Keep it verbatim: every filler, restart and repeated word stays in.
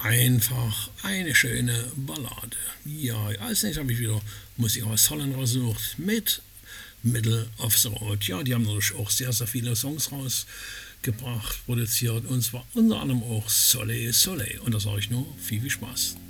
einfach eine schöne Ballade. Ja, als nächstes habe ich wieder Musik aus Holland rausgesucht mit Middle of the Road. Ja, die haben natürlich auch sehr, sehr viele Songs rausgebracht, produziert und zwar unter anderem auch Soleil Soleil. Und da sage ich nur viel, viel Spaß.